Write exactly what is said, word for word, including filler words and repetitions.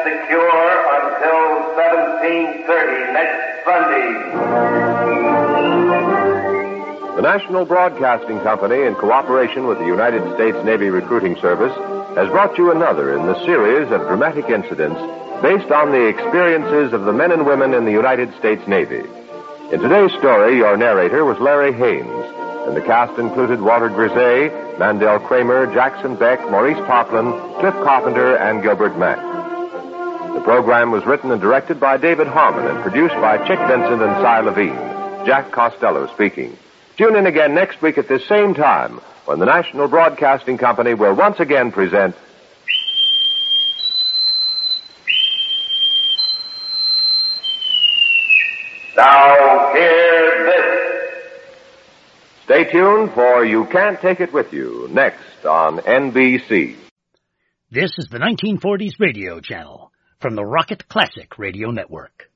secure until seventeen thirty next Sunday. The National Broadcasting Company, in cooperation with the United States Navy Recruiting Service, has brought you another in the series of dramatic incidents based on the experiences of the men and women in the United States Navy. In today's story, your narrator was Larry Haynes, and the cast included Walter Grisey, Mandel Kramer, Jackson Beck, Maurice Poplin, Cliff Carpenter, and Gilbert Mack. The program was written and directed by David Harmon and produced by Chick Vincent and Cy Levine. Jack Costello speaking. Tune in again next week at this same time when the National Broadcasting Company will once again present Now hear this. Stay tuned for You Can't Take It With You, next on N B C. This is the nineteen forties Radio Channel from the Rocket Classic Radio Network.